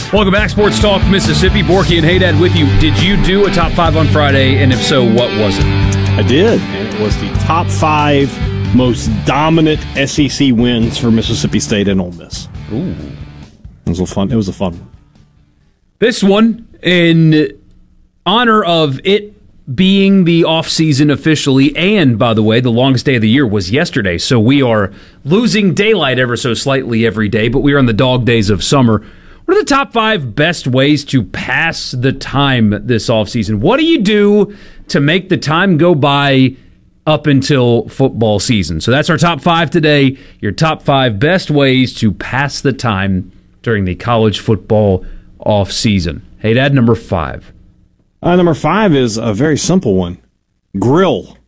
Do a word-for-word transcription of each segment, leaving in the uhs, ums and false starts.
Welcome back, Sports Talk Mississippi. Borky and Haydad with you. Did you do a top five on Friday? And if so, what was it? I did. And it was the top five most dominant S E C wins for Mississippi State and Ole Miss. Ooh. It was a fun, it was a fun one. This one, in honor of it being the off-season officially, and, by the way, the longest day of the year was yesterday, so we are losing daylight ever so slightly every day, but we are on the dog days of summer. What are the top five best ways to pass the time this offseason? What do you do to make the time go by up until football season? So that's our top five today, your top five best ways to pass the time during the college football offseason. Hey, Dad, number five. Uh, number five is a very simple one. Grill.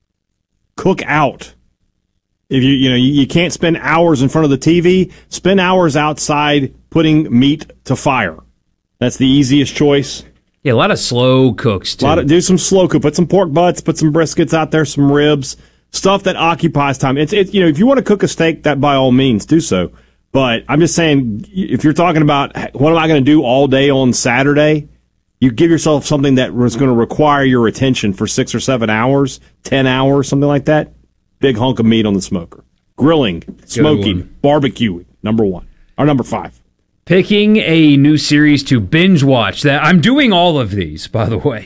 Cook out. If you you know you, you can't spend hours in front of the T V, spend hours outside putting meat to fire. That's the easiest choice. Yeah, a lot of slow cooks, too. A lot of, do some slow cook. Put some pork butts, put some briskets out there, some ribs, stuff that occupies time. It's it, you know, if you want to cook a steak, that by all means do so. But I'm just saying, if you're talking about what am I going to do all day on Saturday, you give yourself something that was going to require your attention for six or seven hours, ten hours, something like that. Big hunk of meat on the smoker. Grilling, smoking, barbecuing, number one. Or number five. Picking a new series to binge watch. That I'm doing all of these, by the way.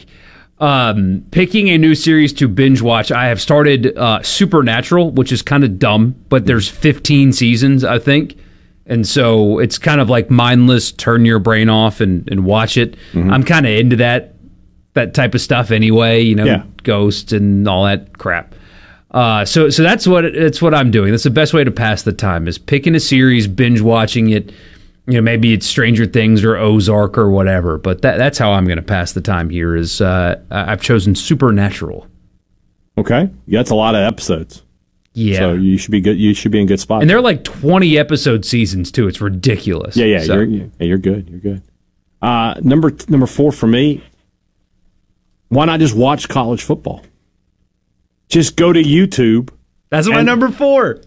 Um, picking a new series to binge watch. I have started uh, Supernatural, which is kind of dumb, but there's fifteen seasons, I think. And so it's kind of like mindless, turn your brain off and, and watch it. Mm-hmm. I'm kind of into that that type of stuff anyway, you know, yeah. Ghosts and all that crap. Uh, so so that's what it's what I'm doing. That's the best way to pass the time, is picking a series, binge watching it. You know, maybe it's Stranger Things or Ozark or whatever, but that that's how I'm going to pass the time here. Is uh, I've chosen Supernatural. Okay, yeah, that's a lot of episodes. Yeah, so you should be good. You should be in good spot. And they're like twenty episode seasons too. It's ridiculous. Yeah, yeah, so. you're, yeah, you're good. You're good. Uh, number number four for me. Why not just watch college football? Just go to YouTube. That's my number four.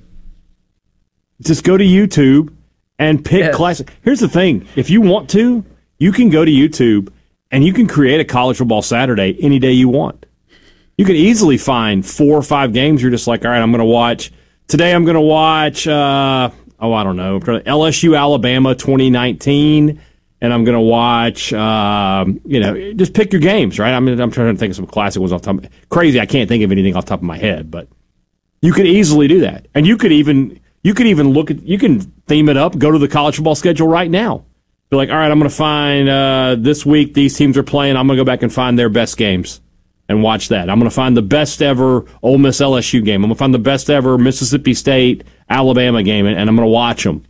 Just go to YouTube and pick yes. classic. Here's the thing: if you want to, you can go to YouTube and you can create a college football Saturday any day you want. You can easily find four or five games. You're just like, all right, I'm going to watch today. I'm going to watch. Uh, oh, I don't know, L S U Alabama twenty nineteen, and I'm going to watch. Uh, you know, just pick your games, right? I mean, I'm trying to think of some classic ones off the top. Crazy, I can't think of anything off the top of my head, but you could easily do that, and you could even you could even look at you can theme it up. Go to the college football schedule right now. Be like, all right, I'm going to find uh, this week these teams are playing. I'm going to go back and find their best games and watch that. I'm going to find the best ever Ole Miss L S U game. I'm going to find the best ever Mississippi State Alabama game, and, and I'm going to watch them.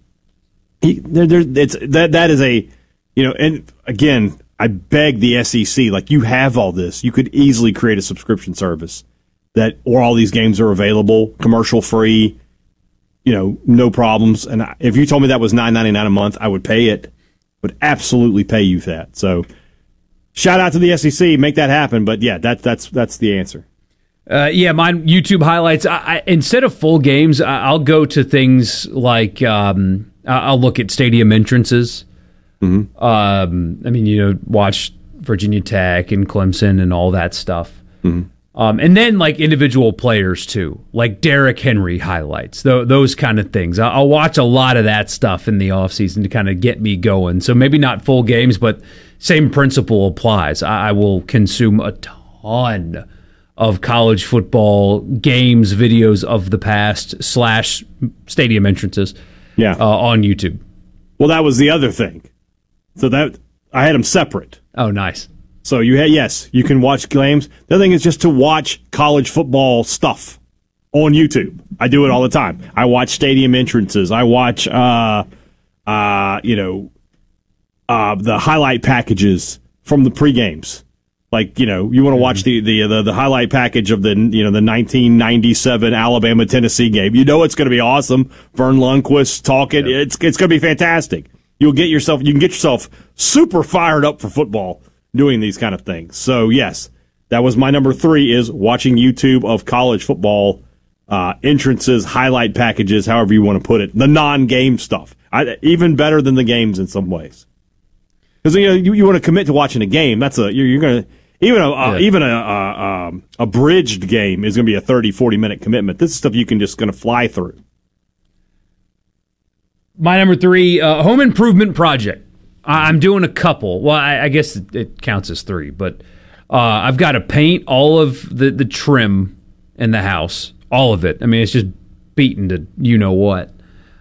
He, there, there, it's that that is a, you know, and again, I beg the S E C, like, you have all this. You could easily create a subscription service that, or all these games are available, commercial free, you know, no problems. And I, if you told me that was nine ninety-nine a month, I would pay it. Would absolutely pay you that. So, shout out to the S E C, make that happen. But yeah, that, that's that's the answer. Uh, yeah, mine YouTube highlights. I, I, instead of full games, I, I'll go to things like um, I'll look at stadium entrances. Mm-hmm. Um, I mean, you know, watch Virginia Tech and Clemson and all that stuff. Mm-hmm. Um, and then like individual players too, like Derrick Henry highlights, th- those kind of things. I'll, I'll watch a lot of that stuff in the offseason to kind of get me going. So maybe not full games, but same principle applies. I, I will consume a ton of college football games, videos of the past slash stadium entrances yeah. uh, on YouTube. Well, that was the other thing. So that I had them separate. Oh, nice. So you had, yes, you can watch games. The other thing is just to watch college football stuff on YouTube. I do it all the time. I watch stadium entrances. I watch, uh, uh, you know, uh, the highlight packages from the pre-games. Like, you know, you want to watch the, the the the highlight package of the you know the nineteen ninety-seven Alabama Tennessee game. You know it's going to be awesome. Vern Lundquist talking. Yeah. It's it's going to be fantastic. You'll get yourself you can get yourself super fired up for football doing these kind of things. So yes, that was my number three, is watching YouTube of college football uh, entrances, highlight packages, however you want to put it, the non-game stuff. I, even better than the games in some ways. Because you know you, you want to commit to watching a game. That's a you're, you're going to even a uh, yeah. even a a, a a bridged game is going to be a thirty, forty minute commitment. This is stuff you can just going to fly through. My number three, uh, home improvement project. I- I'm doing a couple. Well, I, I guess it, it counts as three, but uh, I've got to paint all of the, the trim in the house, all of it. I mean, it's just beaten to you know what.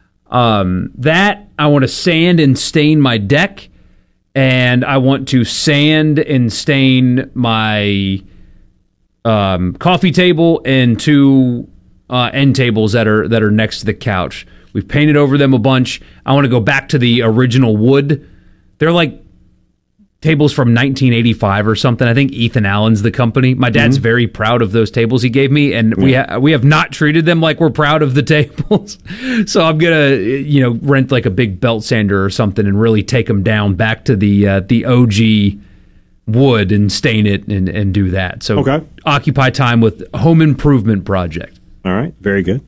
Um, that, I want to sand and stain my deck, and I want to sand and stain my um, coffee table and two uh, end tables that are that are next to the couch. We've painted over them a bunch. I want to go back to the original wood. They're like tables from nineteen eighty-five or something. I think Ethan Allen's the company. My dad's mm-hmm. very proud of those tables he gave me, and yeah. we ha- we have not treated them like we're proud of the tables. So I'm gonna, you know, rent like a big belt sander or something and really take them down back to the uh, the O G wood and stain it and, and do that. So okay. Occupy time with home improvement project. All right, very good.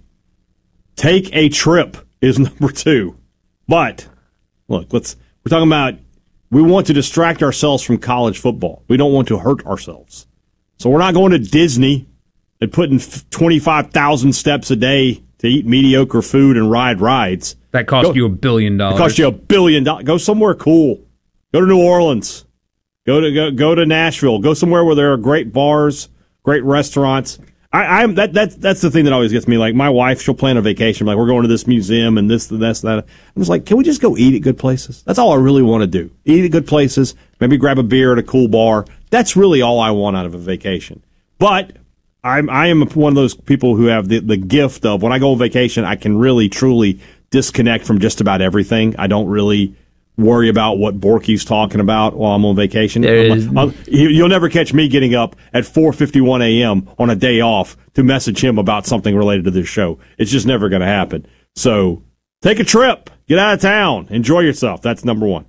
Take a trip is number two. But look, let's we're talking about we want to distract ourselves from college football. We don't want to hurt ourselves. So we're not going to Disney and putting twenty-five thousand steps a day to eat mediocre food and ride rides. That cost go, you a billion dollars. It cost you a billion dollars. Go somewhere cool. Go to New Orleans. Go to go, go to Nashville. Go somewhere where there are great bars, great restaurants. I, I'm that that's that's the thing that always gets me. Like my wife, she'll plan a vacation. Like we're going to this museum and this and this and that. I'm just like, can we just go eat at good places? That's all I really want to do. Eat at good places. Maybe grab a beer at a cool bar. That's really all I want out of a vacation. But I'm I am one of those people who have the the gift of when I go on vacation, I can really truly disconnect from just about everything. I don't really worry about what Borky's talking about while I'm on vacation. Is, I'll, you'll never catch me getting up at four fifty-one a.m. on a day off to message him about something related to this show. It's just never going to happen. So take a trip. Get out of town. Enjoy yourself. That's number one.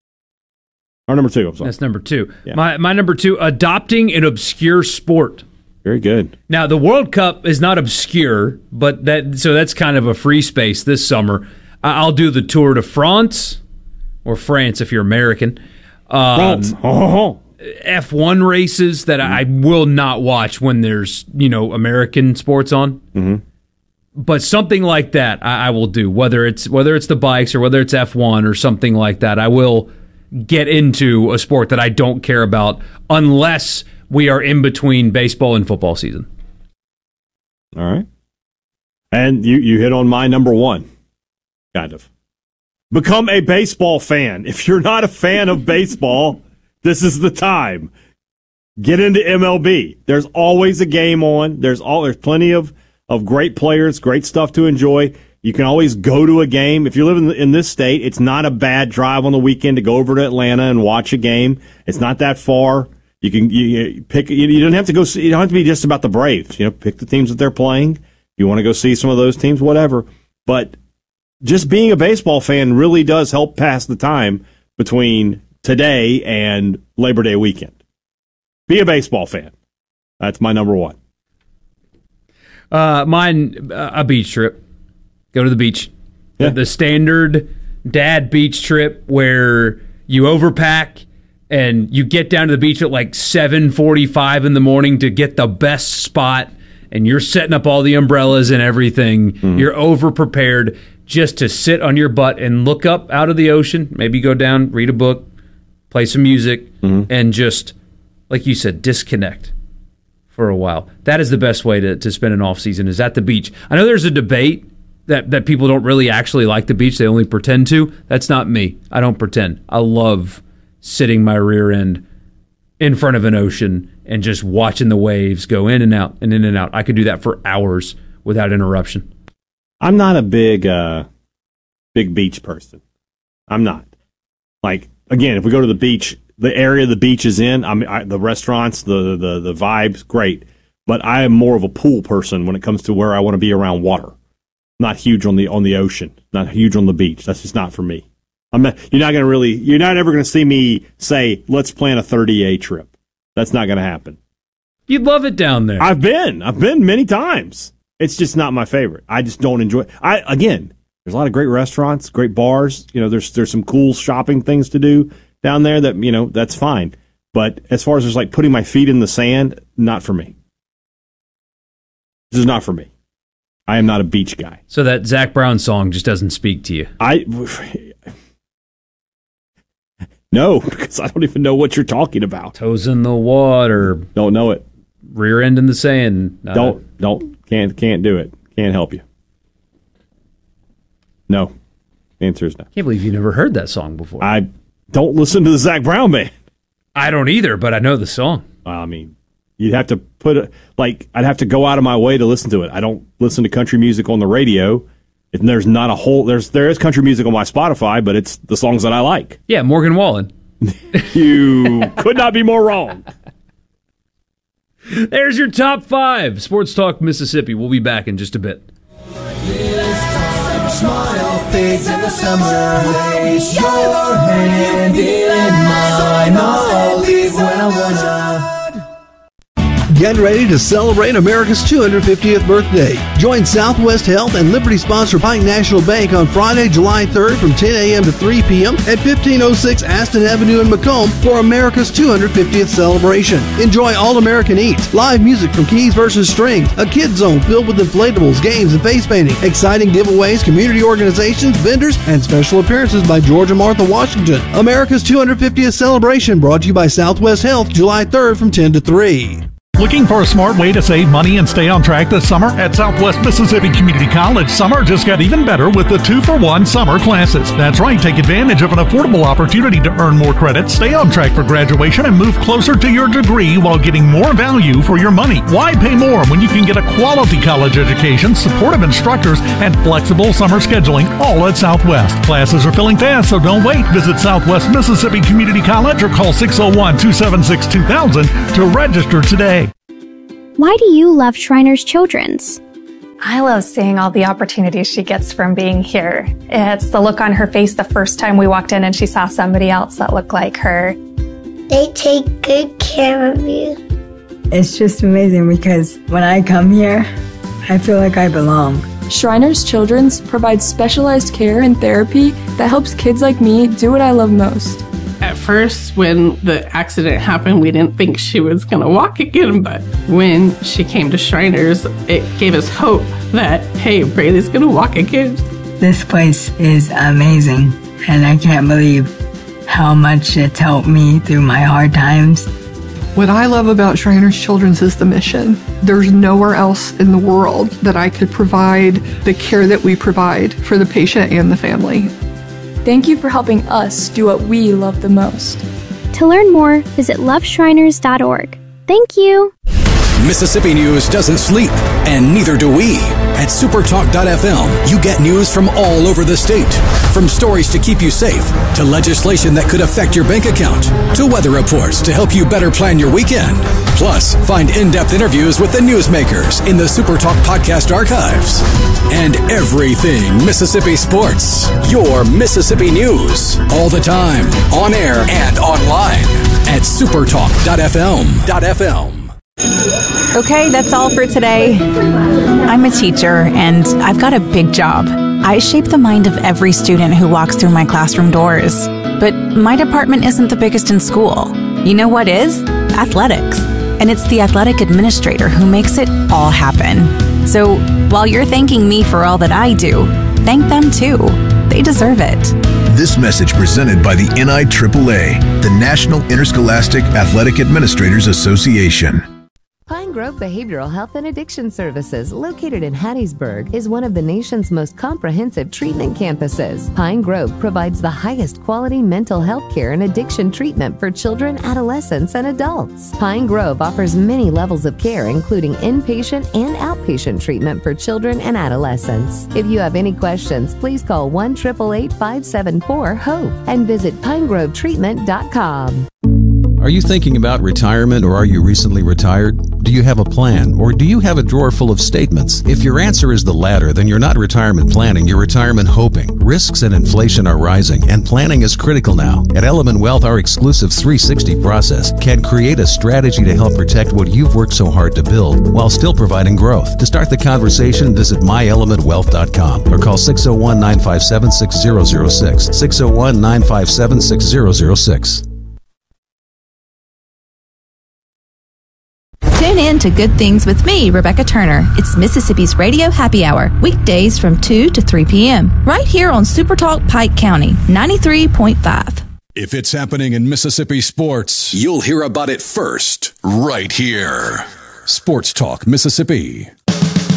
Or number two, I'm sorry. That's number two. Yeah. My, my number two, adopting an obscure sport. Very good. Now, the World Cup is not obscure, but that so that's kind of a free space this summer. I'll do the Tour de France. Or France, if you're American. Um, France. Oh. F one races that mm-hmm. I will not watch when there's, you know, American sports on. Mm-hmm. But something like that I, I will do, whether it's whether it's the bikes or whether it's F one or something like that. I will get into a sport that I don't care about unless we are in between baseball and football season. All right. And you, you hit on my number one, kind of. Become a baseball fan. If you're not a fan of baseball, this is the time. Get into M L B. There's always a game on. There's all there's plenty of, of great players, great stuff to enjoy. You can always go to a game. If you live in, in this state, it's not a bad drive on the weekend to go over to Atlanta and watch a game. It's not that far. You can you, you pick. You, you don't have to go. See, you don't have to be just about the Braves. You know, pick the teams that they're playing. You want to go see some of those teams, whatever. But just being a baseball fan really does help pass the time between today and Labor Day weekend. Be a baseball fan. That's my number one. Uh, mine, uh, a beach trip. Go to the beach. Yeah. The, the standard dad beach trip where you overpack and you get down to the beach at like seven forty-five in the morning to get the best spot, and you're setting up all the umbrellas and everything. Mm. You're over-prepared just to sit on your butt and look up out of the ocean, maybe go down, read a book, play some music, mm-hmm. and just, like you said, disconnect for a while. That is the best way to, to spend an off-season, is at the beach. I know there's a debate that, that people don't really actually like the beach. They only pretend to. That's not me. I don't pretend. I love sitting my rear end in front of an ocean and just watching the waves go in and out and in and out. I could do that for hours without interruption. I'm not a big, uh, big beach person. I'm not. Like, again, if we go to the beach, the area the beach is in, I mean, I, the restaurants, the, the the vibes, great. But I am more of a pool person when it comes to where I want to be around water. Not huge on the on the ocean. Not huge on the beach. That's just not for me. I'm not, you're not going to really. You're not ever going to see me say, "Let's plan a thirty-day trip." That's not going to happen. You'd love it down there. I've been. I've been many times. It's just not my favorite. I just don't enjoy it. I again, there's a lot of great restaurants, great bars. You know, there's there's some cool shopping things to do. down there, that, you know, that's fine. But as far as just like putting my feet in the sand, not for me. This is not for me. I am not a beach guy. So that Zac Brown song just doesn't speak to you? I no, because I don't even know what you're talking about. Toes in the water. Don't know it. Rear end in the sand. Not don't a- don't can't can't do it. Can't help you. No. The answer is no. Can't believe you never heard that song before. I don't listen to the Zac Brown band. I don't either, but I know the song. I mean, you'd have to put it, like, I'd have to go out of my way to listen to it. I don't listen to country music on the radio. And there's not a whole, there's, there is country music on my Spotify, but it's the songs that I like. Yeah, Morgan Wallen. You could not be more wrong. There's your top five. Sports Talk Mississippi. We'll be back in just a bit. Smile fades in the summer. Place your hand in mine. I'll leave when I wanna. Get ready to celebrate America's two hundred fiftieth birthday. Join Southwest Health and Liberty-sponsored Pike National Bank on Friday, July third from ten a.m. to three p.m. at fifteen oh six Aston Avenue in Macomb for America's two hundred fiftieth celebration. Enjoy All-American Eats, live music from Keys versus Strings, a kids zone filled with inflatables, games, and face painting, exciting giveaways, community organizations, vendors, and special appearances by George and Martha Washington. America's two hundred fiftieth celebration brought to you by Southwest Health, July third from ten to three. Looking for a smart way to save money and stay on track this summer? At Southwest Mississippi Community College, summer just got even better with the two for one summer classes. That's right, take advantage of an affordable opportunity to earn more credits, stay on track for graduation, and move closer to your degree while getting more value for your money. Why pay more when you can get a quality college education, supportive instructors, and flexible summer scheduling, all at Southwest? Classes are filling fast, so don't wait. Visit Southwest Mississippi Community College or call six oh one, two seven six, two thousand to register today. Why do you love Shriners Children's? I love seeing all the opportunities she gets from being here. It's the look on her face the first time we walked in and she saw somebody else that looked like her. They take good care of you. It's just amazing because when I come here, I feel like I belong. Shriners Children's provides specialized care and therapy that helps kids like me do what I love most. At first, when the accident happened, we didn't think she was going to walk again, but when she came to Shriners, it gave us hope that, hey, Braylee's going to walk again. This place is amazing, and I can't believe how much it's helped me through my hard times. What I love about Shriners Children's is the mission. There's nowhere else in the world that I could provide the care that we provide for the patient and the family. Thank you for helping us do what we love the most. To learn more, visit love shriners dot org. Thank you. Mississippi news doesn't sleep, and neither do we. At supertalk dot f m, you get news from all over the state. From stories to keep you safe, to legislation that could affect your bank account, to weather reports to help you better plan your weekend. Plus, find in-depth interviews with the newsmakers in the Supertalk podcast archives. And everything Mississippi sports. Your Mississippi news. All the time, on air and online. At supertalk dot f m. Okay, that's all for today. I'm a teacher, and I've got a big job. I shape the mind of every student who walks through my classroom doors. But my department isn't the biggest in school. You know what is? Athletics. And it's the athletic administrator who makes it all happen. So while you're thanking me for all that I do, thank them too. They deserve it. This message presented by the N I triple A, the National Interscholastic Athletic Administrators Association. Pine Grove Behavioral Health and Addiction Services, located in Hattiesburg, is one of the nation's most comprehensive treatment campuses. Pine Grove provides the highest quality mental health care and addiction treatment for children, adolescents, and adults. Pine Grove offers many levels of care, including inpatient and outpatient treatment for children and adolescents. If you have any questions, please call one eight eight eight, five seven four, HOPE and visit pine grove treatment dot com. Are you thinking about retirement, or are you recently retired? Do you have a plan, or do you have a drawer full of statements? If your answer is the latter, then you're not retirement planning, you're retirement hoping. Risks and inflation are rising, and planning is critical now. At Element Wealth, our exclusive three sixty process can create a strategy to help protect what you've worked so hard to build while still providing growth. To start the conversation, visit my element wealth dot com or call six oh one, nine five seven, six oh oh six, six oh one, nine five seven, six oh oh six. Tune in to Good Things with me, Rebecca Turner. It's Mississippi's Radio Happy Hour, weekdays from two to three p.m. right here on Super Talk Pike County, ninety-three point five. If it's happening in Mississippi sports, you'll hear about it first, right here. Sports Talk Mississippi.